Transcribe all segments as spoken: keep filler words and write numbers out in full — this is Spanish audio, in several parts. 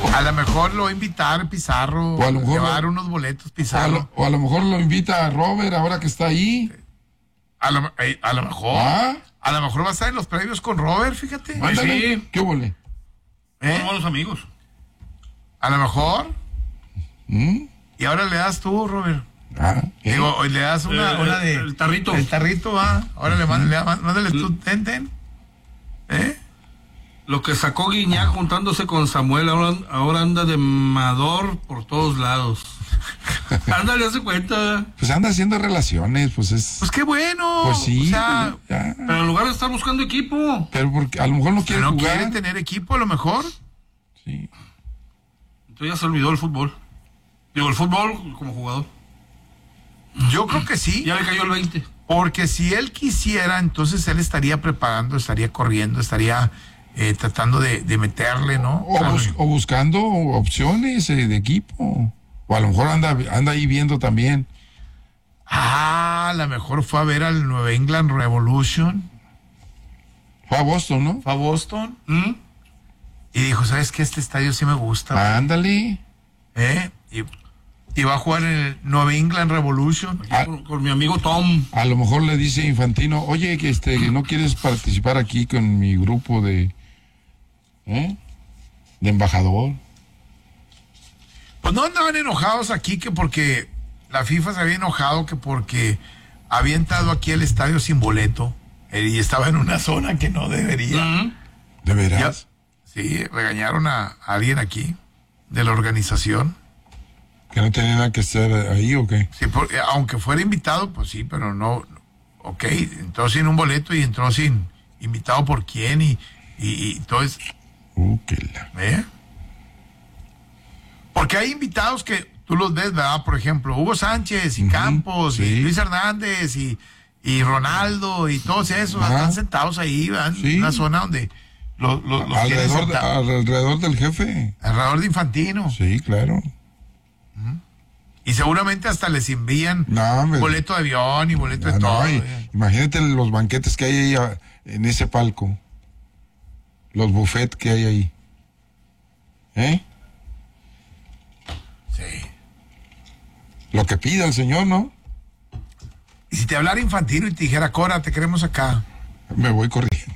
A lo mejor lo va a invitar Pizarro, o a lo mejor llevar lo, unos boletos O Pizarro. a, lo, o a lo mejor lo invita a Robert ahora que está ahí. A lo, eh, a lo mejor. ¿Ah? A lo mejor va a estar en los previos con Robert, fíjate. Ándale, sí. ¿qué huele? ¿Eh? Somos los amigos. A lo mejor. ¿Mm? Y ahora le das tú, Robert. Ah, ¿eh? Digo, hoy le das una, Eh, una de... el tarrito. El tarrito, va. Ahora le mandas, mándale tú, ten, ten. ¿Eh? Lo que sacó Guiñac juntándose con Samuel, ahora, ahora anda de mador por todos lados. Ándale, hace cuenta. Pues anda haciendo relaciones, pues es... Pues qué bueno. Pues sí, O sea, ya. Pero en lugar de estar buscando equipo. Pero porque a lo mejor no quiere no jugar. quieren tener equipo, a lo mejor. Sí. Entonces ya se olvidó el fútbol. Digo, el fútbol como jugador. Yo creo que sí. Ya le cayó el veinte. Porque si él quisiera, entonces él estaría preparando, estaría corriendo, estaría eh, tratando de, de meterle, ¿no? O, bus- o buscando opciones eh, de equipo. O a lo mejor anda, anda ahí viendo también. Ah, a lo mejor fue a ver al New England Revolution. Fue a Boston, ¿no? Fue a Boston. ¿Mm? Y dijo, ¿sabes qué? Este estadio sí me gusta. güey". Ándale. ¿Eh? Y, y va a jugar en el New England Revolution. Aquí con, con mi amigo Tom. A lo mejor le dice Infantino, oye, que este, ¿no quieres participar aquí con mi grupo de, ¿eh? de embajador? Pues no andaban enojados aquí que porque la FIFA se había enojado que porque había entrado aquí al estadio sin boleto eh, y estaba en una zona que no debería. ¿Mm? ¿De veras? Ya, sí, regañaron a, a alguien aquí de la organización. ¿Que no tenía nada que estar ahí o qué? Sí, por- eh, aunque fuera invitado, pues sí, pero no. Ok, entró sin un boleto y entró sin invitado por quién y, y, y entonces. Uh, qué la... ¿Eh? Porque hay invitados que tú los ves, ¿verdad? Por ejemplo, Hugo Sánchez y Ujú, Campos sí. y Luis Hernández y, y Ronaldo y todos esos Ajá. están sentados ahí, ¿verdad? Sí. En una zona donde los, los, los tienen alrededor, de- sentados. alrededor del jefe. Alrededor de Infantino. Sí, claro. Y seguramente hasta les envían No, hombre. boleto de avión y boleto Ah, de no, todo. y- ¿eh? imagínate los banquetes que hay ahí ah, en ese palco. Los buffets que hay ahí. ¿Eh? Sí. Lo que pida el señor, ¿no? Y si te hablara Infantino y te dijera, Cora, te queremos acá. Me voy corriendo.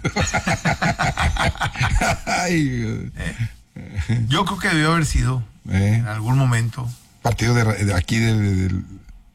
Ay, Yo creo que debió haber sido eh, en algún momento. partido de, de aquí de, de- de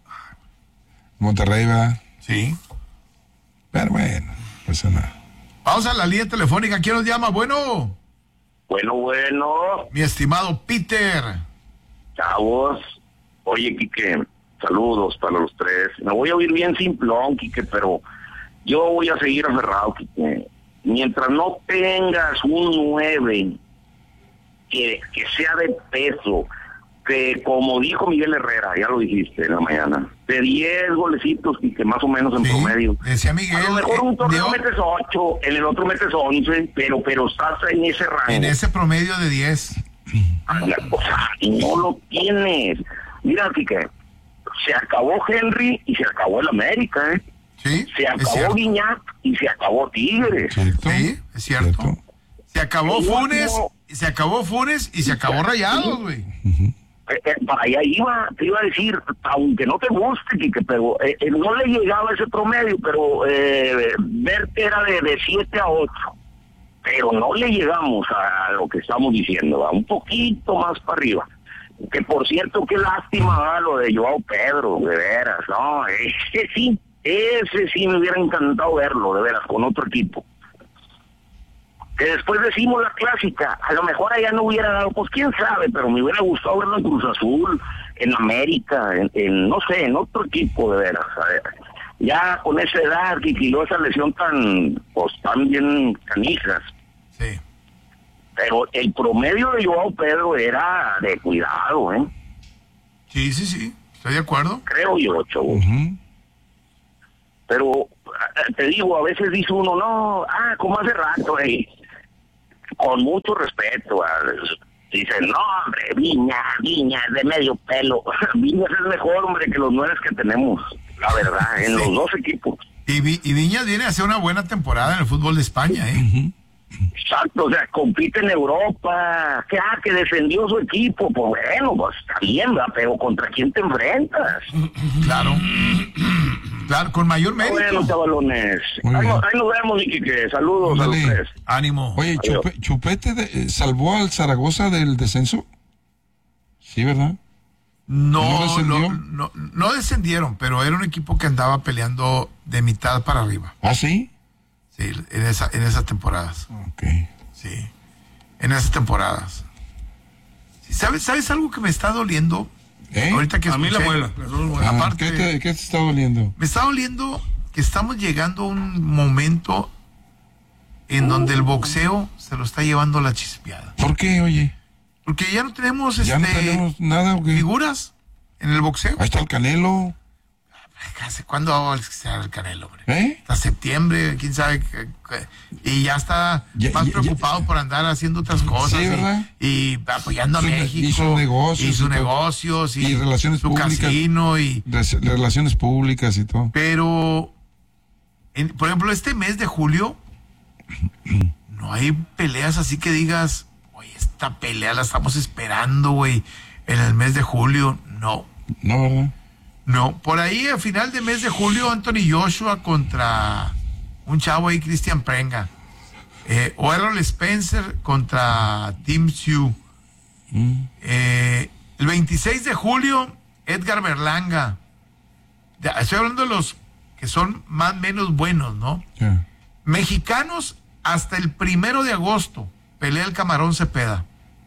Monterrey, ¿verdad? Sí. Pero bueno, pues nada. Vamos a la línea telefónica. ¿Quién nos llama? Bueno, Bueno, bueno, mi estimado Peter. chavos. Oye, Quique, saludos para los tres. Me voy a oír bien simplón, Quique, pero yo voy a seguir aferrado, Quique. Mientras no tengas un nueve que, que sea de peso, que como dijo Miguel Herrera, ya lo dijiste en la mañana, de diez golecitos, Quique, más o menos en Sí, promedio. decía Miguel. A lo mejor un eh, torneo de- metes ocho, en el otro metes once, pero, pero estás en ese rango. en ese promedio de diez. La cosa, y no lo tienes. Mira, Quique, se acabó Henry y se acabó el América, ¿eh? Sí, Se es acabó cierto. Guiñac y se acabó Tigres. ¿Cierto? Sí, es cierto. Se acabó El Funes, último- y se acabó Funes y se acabó Rayados, güey. Eh, eh, para allá iba, te iba a decir, aunque no te guste, Quique, pero eh, eh, no le llegaba ese promedio, pero eh, Verte era de, de siete a ocho. Pero no le llegamos a lo que estamos diciendo, ¿va? Un poquito más para arriba. Que por cierto, qué lástima, ¿va? Lo de Joao Pedro, de veras, ¿no? Ese sí, ese sí me hubiera encantado verlo, de veras, con otro equipo. Que después decimos la clásica, a lo mejor allá no hubiera dado, pues quién sabe, pero me hubiera gustado verlo en Cruz Azul, en América, en, en no sé, en otro equipo, de veras. A ver, ya con esa edad, que quitó esa lesión tan, pues tan bien canijas. Sí. Pero el promedio de Joao Pedro era de cuidado, ¿eh? Sí, sí, sí. Estoy de acuerdo. Creo yo, chavo. Ujú. Pero eh, te digo, a veces dice uno, no, ah, como hace rato, eh, con mucho respeto, ah, dicen, no, hombre, Viña, Viña, de medio pelo. Viña es mejor, hombre, que los nueve que tenemos, la verdad, en Sí. los dos equipos. Y, Vi- y Viñas viene a hacer una buena temporada en el fútbol de España, ¿eh? Exacto, o sea, compite en Europa, que, ah, que defendió su equipo, pues bueno, pues está bien, ¿verdad? Pero ¿contra quién te enfrentas? Claro. Claro, con mayor mérito. Bueno, chavalones, Muy ahí, bien. no- ahí nos vemos, Iquique, saludos Ándale. a los tres. Ánimo. Oye, Adiós. Chupe- Chupete de- eh, salvó al Zaragoza del descenso. Sí, ¿verdad? No, ¿No no, descendió? no, no descendieron, pero era un equipo que andaba peleando de mitad para arriba. ¿Ah, sí? Sí, en, esa, en esas temporadas. Ok. Sí, en esas temporadas. Sí, ¿Sabes, ¿Sabes algo que me está doliendo? ¿Eh? Ahorita que A mí la escuché- muela, las dos muelas. Ah, aparte ¿qué, de- te, ¿Qué te está doliendo? Me está doliendo que estamos llegando a un momento en donde el boxeo se lo está llevando la chispeada. ¿Por qué, oye? Porque ya no tenemos, ¿Ya no este, tenemos nada o qué? figuras en el boxeo. Ahí está el Canelo. ¿Hace cuándo va a ser el Canelo, hombre? ¿Eh? Hasta septiembre, quién sabe. qué- qué- Y ya está Ya- más ya- preocupado ya- por andar haciendo otras cosas. Sí, y- ¿verdad? y, apoyando a Su- México. y sus negocios Y sus y todo. negocios. Y, Y relaciones su públicas. casino. Y, Res- Relaciones públicas y todo. pero, en- por ejemplo, este mes de julio, no hay peleas así que digas, oye, esta pelea la estamos esperando, güey, en el mes de julio. No. ¿No, verdad? No, por ahí a final de mes de julio, Anthony Joshua contra un chavo ahí, Christian Prenga. Eh, o Errol Spencer contra Tim Tszyu. Eh, el veintiséis de julio, Edgar Berlanga. Ya, estoy hablando de los que son más o menos buenos, ¿no? Ya. Mexicanos, hasta el primero de agosto, pelea el Camarón Cepeda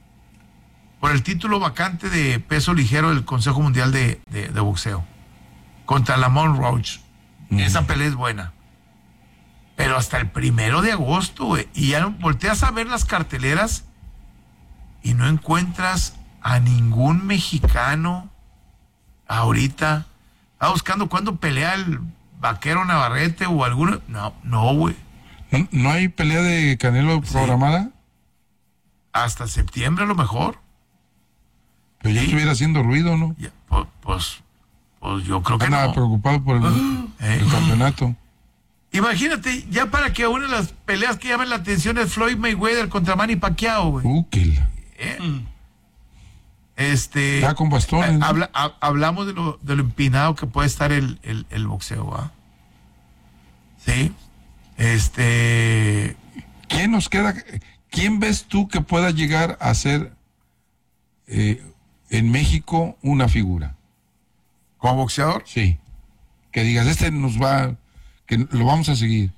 por el título vacante de peso ligero del Consejo Mundial de, de- de Boxeo contra Lamont Roach. Esa pelea es buena. Pero hasta el primero de agosto, güey. Y ya no- volteas a ver las carteleras y no encuentras a ningún mexicano ahorita. Estaba buscando cuándo pelea el Vaquero Navarrete o alguno. No, no, güey. ¿No, no hay pelea de Canelo programada? Hasta septiembre a lo mejor. Pero ya Sí. estuviera haciendo ruido, ¿no? Ya, pues, pues, pues yo creo que Andaba no. preocupado por el, Eh. el campeonato. Imagínate, ya para que una de las peleas que llaman la atención es Floyd Mayweather contra Manny Pacquiao, güey. Uh, que la- ¿Eh? Este. Ya con bastones, eh, ¿no? habla- ha- hablamos de lo, de lo empinado que puede estar el, el, el boxeo, ¿va? Sí. Este. ¿Quién nos queda? ¿Quién ves tú que pueda llegar a ser eh, en México una figura? ¿Como boxeador? Sí. Que digas, este nos va, que lo vamos a seguir.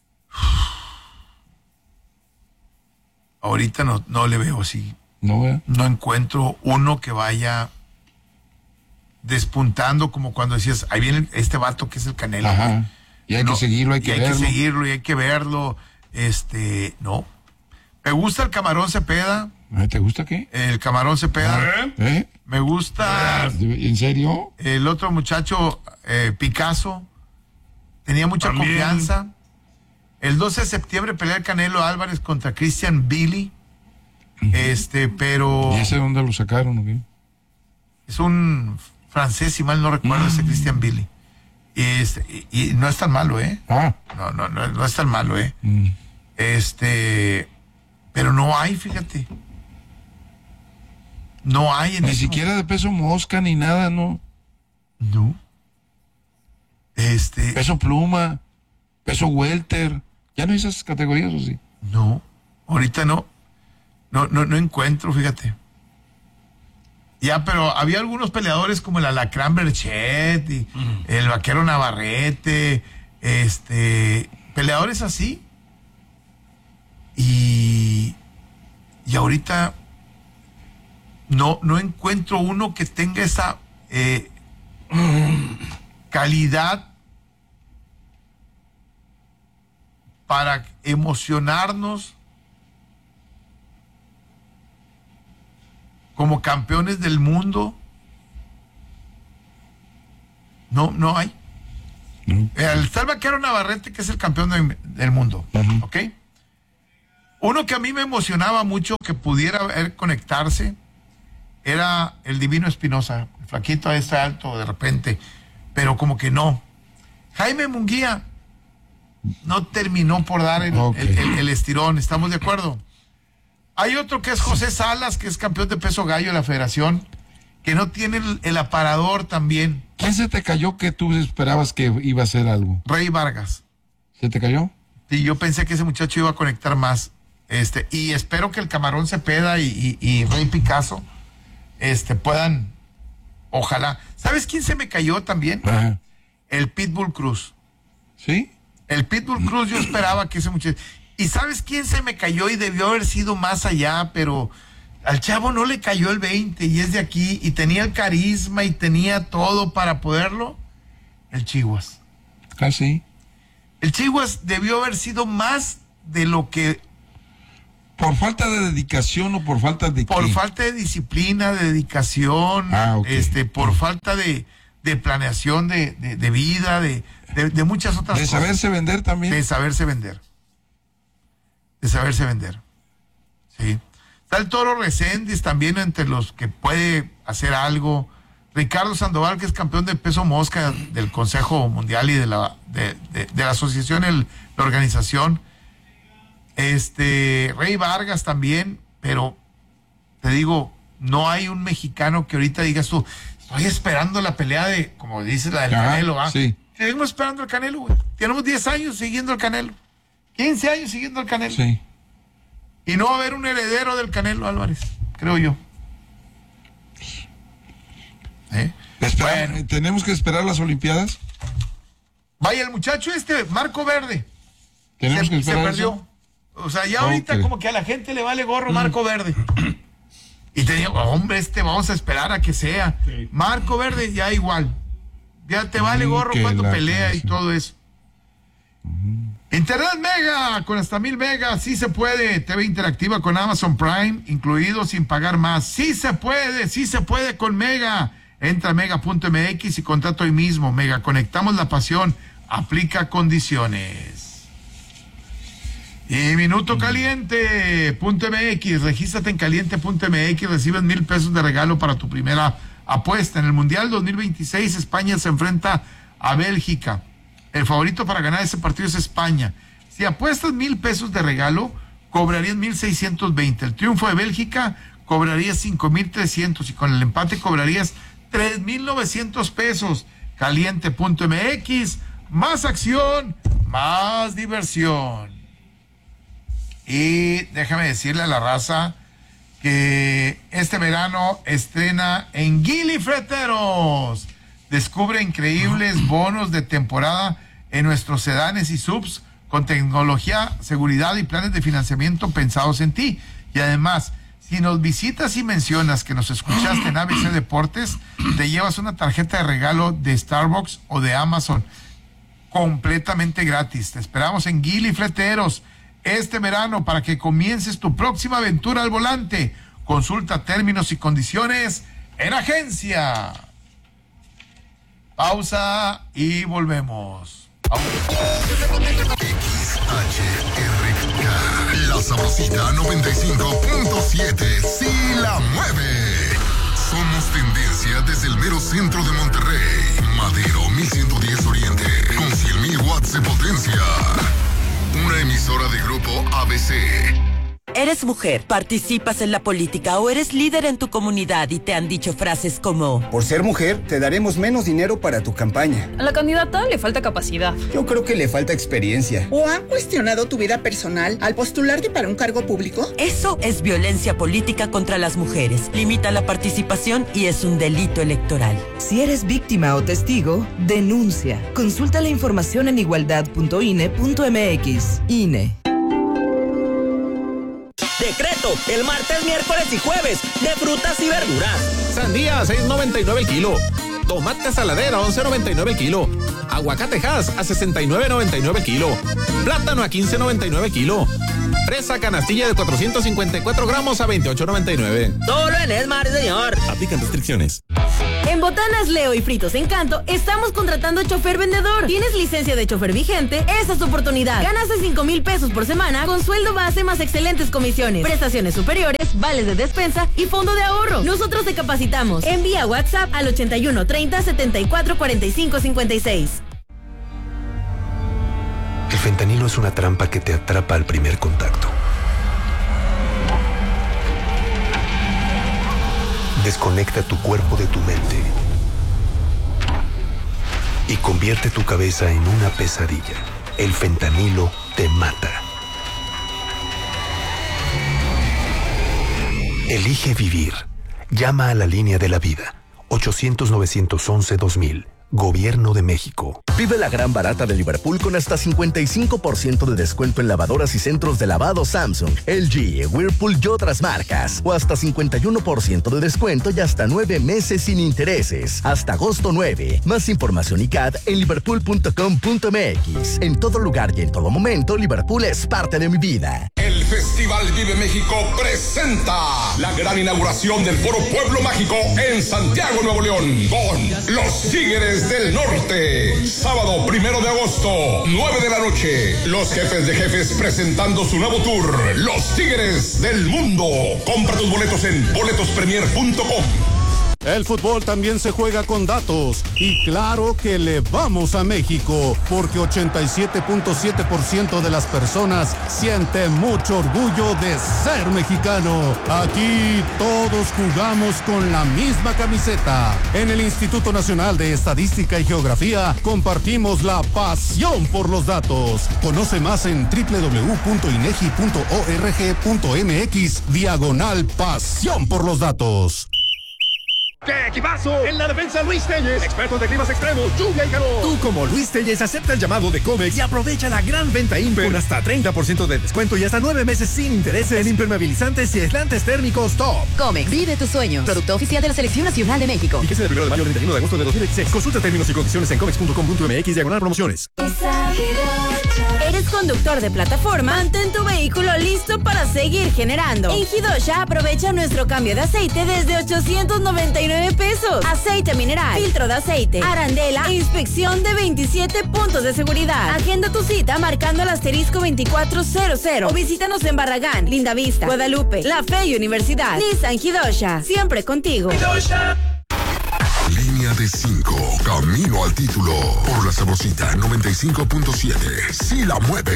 Ahorita no, no le veo así. ¿No, vea? No encuentro uno que vaya despuntando como cuando decías, ahí viene este vato que es el Canelo. güey. Ajá. Y hay No, que seguirlo, hay y que hay verlo. que seguirlo y hay que verlo. Este, no. Me gusta el Camarón Cepeda. Ay, ¿te gusta qué? El Camarón Cepeda. ¿Eh? ¿Eh? Me gusta ¿En serio? el otro muchacho, eh, Picasso. Tenía mucha También. confianza. El doce de septiembre pelea el Canelo Álvarez contra Christian Billy. Este, pero ¿Y ese dónde lo sacaron o qué? es un francés, si mal no recuerdo, ese Christian Billy. Y, este, y, y no es tan malo, ¿eh? Ah. No, no, no, no es tan malo, ¿eh? mm. Este, pero no hay, fíjate. No hay en Ni este siquiera de peso mosca ni nada, ¿no? No. Este, Peso pluma, peso welter. ¿Ya no hay esas categorías o sí? no. Ahorita no. No, no, no encuentro, fíjate. Ya, pero había algunos peleadores como el Alacrán Berchet y el Vaquero Navarrete, este, peleadores así. Y, y ahorita no, no encuentro uno que tenga esa eh, calidad para emocionarnos como campeones del mundo. No, no hay. No. El está el Vaquero Navarrete, que es el campeón de- del mundo. Ujú. ¿Ok? Uno que a mí me emocionaba mucho que pudiera ver conectarse era el Divino Espinosa. El flaquito este alto de repente, pero como que no. Jaime Munguía, no terminó por dar el, Okay. el, el, el estirón, ¿estamos de acuerdo? Hay otro que es José Salas, que es campeón de peso gallo de la federación, que no tiene el, el aparador también. ¿Quién se te cayó que tú esperabas que iba a hacer algo? Rey Vargas. ¿Se te cayó? Sí, yo pensé que ese muchacho iba a conectar más. Este, y espero que el Camarón Cepeda y, y, y Rey Picasso este, puedan, ojalá. ¿Sabes quién se me cayó también? Ajá. El Pitbull Cruz. ¿Sí? El Pitbull Cruz yo esperaba que ese muchacho... ¿Y sabes quién se me cayó y debió haber sido más allá? Pero al chavo no le cayó el veinte y es de aquí y tenía el carisma y tenía todo para poderlo. El Chihuas. Ah, sí. El Chihuas debió haber sido más de lo que... ¿Por falta de dedicación o por falta de Por qué? falta de disciplina, de dedicación, Ah, ok. este, por falta de, de planeación de, de, de vida, de, de, de muchas otras De cosas. saberse vender también. De saberse vender. De saberse vender. Sí. Está el Toro Reséndiz también entre los que puede hacer algo. Ricardo Sandoval, que es campeón de peso mosca del Consejo Mundial y de la, de, de, de la asociación, el, la organización. Este, Rey Vargas también, pero te digo, no hay un mexicano que ahorita digas tú, estoy esperando la pelea de, como dices, la del Ajá, Canelo, ¿ah? sí. Seguimos esperando el Canelo, güey. Tenemos diez años siguiendo el Canelo. quince años siguiendo el Canelo. Sí. Y no va a haber un heredero del Canelo Álvarez, creo yo. ¿Eh? Espera, Bueno. ¿Tenemos que esperar las Olimpiadas? Vaya, el muchacho este, Marco Verde, ¿Tenemos se, que se esperar perdió. eso? O sea, ya ahorita Ok. como que a la gente le vale gorro Marco Verde. Y te digo, hombre, este vamos a esperar a que sea. Sí. Marco Verde ya igual. Ya te vale Mm, gorro que cuando la pelea y cosa. todo eso. Internet Mega, con hasta mil megas, sí se puede. T V interactiva con Amazon Prime, incluido sin pagar más. Sí se puede, sí se puede con Mega. Entra a mega punto m x y contrata hoy mismo. Mega, conectamos la pasión. Aplica condiciones. Y Minuto Caliente punto m x, regístrate en caliente punto m x, recibes mil pesos de regalo para tu primera apuesta. En el Mundial dos mil veintiséis, España se enfrenta a Bélgica. El favorito para ganar ese partido es España. Si apuestas mil pesos de regalo, cobrarías mil seiscientos veinte. El triunfo de Bélgica cobrarías cinco mil trescientos y con el empate cobrarías tres mil novecientos pesos. caliente punto m x, más acción, más diversión. Y déjame decirle a la raza que este verano estrena en Gili Freteros. Descubre increíbles bonos de temporada en nuestros sedanes y subs con tecnología, seguridad y planes de financiamiento pensados en ti. Y además, si nos visitas y mencionas que nos escuchaste en A B C Deportes, te llevas una tarjeta de regalo de Starbucks o de Amazon completamente gratis. Te esperamos en Gili Fleteros este verano para que comiences tu próxima aventura al volante. Consulta términos y condiciones en agencia. Pausa y volvemos. X H R K, La Sabrosita noventa y cinco punto siete, sí la mueve. Somos tendencia desde el mero centro de Monterrey. Madero mil ciento diez Oriente, con cien mil watts de potencia. Una emisora de Grupo A B C. Eres mujer, participas en la política o eres líder en tu comunidad y te han dicho frases como: por ser mujer, te daremos menos dinero para tu campaña. A la candidata le falta capacidad. Yo creo que le falta experiencia. ¿O han cuestionado tu vida personal al postularte para un cargo público? Eso es violencia política contra las mujeres. Limita la participación y es un delito electoral. Si eres víctima o testigo, denuncia. Consulta la información en igualdad punto i n e punto m x. I N E. Decreto, el martes, miércoles y jueves de frutas y verduras. Sandía a seis noventa y nueve el kilo. Tomate saladera a once noventa y nueve el kilo. Aguacate Hass a sesenta y nueve noventa y nueve el kilo. Plátano a quince noventa y nueve el kilo. Fresa canastilla de cuatrocientos cincuenta y cuatro gramos a veintiocho noventa y nueve. Solo en Esmar, señor. Aplican restricciones. En Botanas Leo y Fritos Encanto estamos contratando chofer vendedor. ¿Tienes licencia de chofer vigente? Esa es tu oportunidad. Ganas de cinco mil pesos por semana con sueldo base más excelentes comisiones, prestaciones superiores, vales de despensa y fondo de ahorro. Nosotros te capacitamos. Envía WhatsApp al ochenta y uno treinta setenta y cuatro cuarenta y cinco cincuenta y seis. El fentanilo fentanilo es una trampa que te atrapa al primer contacto. Desconecta tu cuerpo de tu mente y convierte tu cabeza en una pesadilla. El fentanilo te mata. Elige vivir. Llama a la línea de la vida. ochocientos, novecientos once, dos mil. Gobierno de México. Vive la gran barata de Liverpool con hasta cincuenta y cinco por ciento de descuento en lavadoras y centros de lavado Samsung, L G, Whirlpool y otras marcas. O hasta cincuenta y uno por ciento de descuento y hasta nueve meses sin intereses. Hasta agosto nueve. Más información y C A D en liverpool punto com punto m x. En todo lugar y en todo momento, Liverpool es parte de mi vida. El Festival Vive México presenta la gran inauguración del Foro Pueblo Mágico en Santiago, Nuevo León, con los Tigres del Norte. Sábado primero de agosto, nueve de la noche. Los jefes de jefes presentando su nuevo tour, Los Tigres del Mundo. Compra tus boletos en boletos premier punto com. El fútbol también se juega con datos y claro que le vamos a México porque ochenta y siete punto siete por ciento de las personas sienten mucho orgullo de ser mexicano. Aquí todos jugamos con la misma camiseta. En el Instituto Nacional de Estadística y Geografía compartimos la pasión por los datos. Conoce más en doble u doble u doble u punto inegi punto org punto m x diagonal pasión por los datos. ¡Qué equipazo! En la defensa, Luis Telles, experto de climas extremos, lluvia y calor. Tú, como Luis Telles, acepta el llamado de Comex y aprovecha la gran venta Imper con hasta treinta por ciento de descuento y hasta nueve meses sin intereses en impermeabilizantes y aislantes térmicos top. Comex, vive tus sueños. Producto oficial de la Selección Nacional de México. Fíjese del primero de mayo al treinta y uno de agosto de dos mil veintiséis. Consulta términos y condiciones en comex punto com punto m x diagonal promociones. ¿Eres conductor de plataforma? Mantén tu vehículo listo para seguir generando. En Hidosha aprovecha nuestro cambio de aceite desde ochocientos noventa y nueve pesos. Aceite mineral, filtro de aceite, arandela e inspección de veintisiete puntos de seguridad. Agenda tu cita marcando el asterisco veinticuatro cero cero o visítanos en Barragán, Lindavista, Guadalupe, La Fe y Universidad. Nissan Hidosha, siempre contigo. Hidosha. Línea de cinco, camino al título, por la Sabrosita noventa y cinco punto siete, sí la mueve.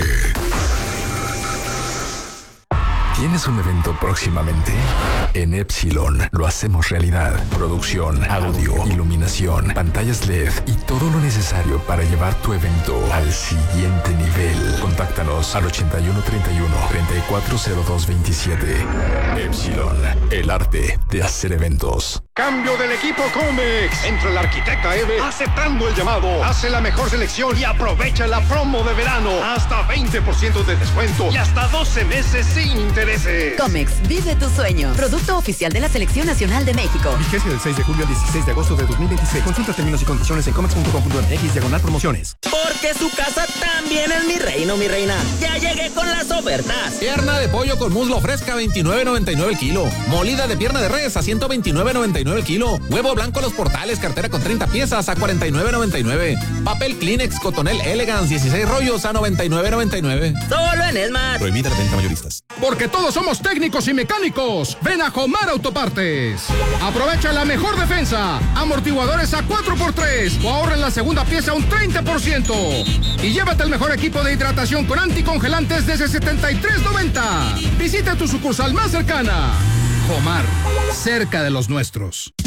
¿Tienes un evento próximamente? En Epsilon lo hacemos realidad. Producción, audio, iluminación, pantallas L E D y todo lo necesario para llevar tu evento al siguiente nivel. Contáctanos al ochenta y uno, treinta y uno, treinta y cuatro cero dos veintisiete. Epsilon, el arte de hacer eventos. Cambio del equipo Comex. Entra el arquitecta Eve aceptando el llamado. Hace la mejor selección y aprovecha la promo de verano. Hasta veinte por ciento de descuento y hasta doce meses sin intereses. Comex, vive tus sueños. Producto oficial de la Selección Nacional de México. Vigencia del seis de julio al dieciséis de agosto de dos mil veintiséis. Consulta términos y condiciones en comex punto com punto m x diagonal promociones. Porque su casa también es mi reino, mi reina. Ya llegué con las ofertas. Pierna de pollo con muslo fresca a veintinueve noventa y nueve el kilo. Molida de pierna de res a ciento veintinueve noventa y nueve el kilo. Huevo blanco Los Portales, cartera con treinta piezas a cuarenta y nueve noventa y nueve. Papel Kleenex Cotonel Elegance dieciséis rollos a noventa y nueve noventa y nueve. Solo en Esmar. Prohibida la venta mayoristas. Porque todos somos técnicos y mecánicos. Ven a Jomar Autopartes. Aprovecha la mejor defensa. Amortiguadores a cuatro por tres o ahorra en la segunda pieza un treinta por ciento. Y llévate el mejor equipo de hidratación con anticongelantes desde setenta y tres noventa. Visita tu sucursal más cercana. Jomar, cerca de los nuestros.